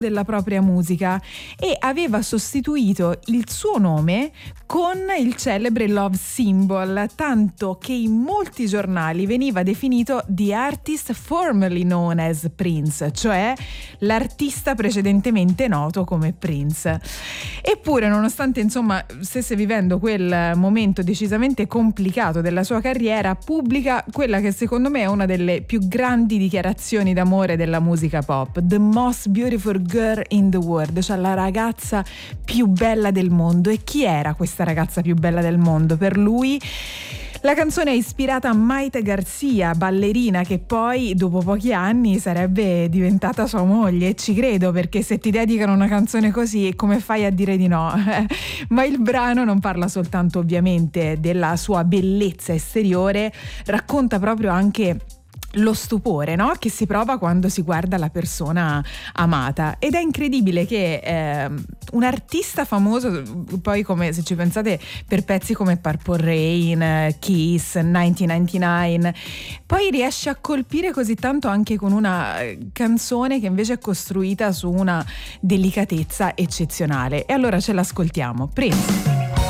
della propria musica e aveva sostituito il suo nome con il celebre Love Symbol, tanto che in molti giornali veniva definito the artist formerly known as Prince, cioè l'artista precedentemente noto come Prince. Eppure, nonostante insomma stesse vivendo quel momento decisamente complicato della sua carriera, pubblica quella che secondo me è una delle più grandi dichiarazioni d'amore della musica pop: The most beautiful girl in the world, cioè la ragazza più bella del mondo. E chi era questa ragazza più bella del mondo? Per lui la canzone è ispirata a Maite Garcia, ballerina che poi dopo pochi anni sarebbe diventata sua moglie, e ci credo, perché se ti dedicano una canzone così come fai a dire di no? Ma il brano non parla soltanto ovviamente della sua bellezza esteriore, racconta proprio anche lo stupore, no? Che si prova quando si guarda la persona amata. Ed è incredibile che un artista famoso, poi, come se ci pensate, per pezzi come Purple Rain, Kiss, 1999, poi riesce a colpire così tanto anche con una canzone che invece è costruita su una delicatezza eccezionale. E allora ce l'ascoltiamo. Prince.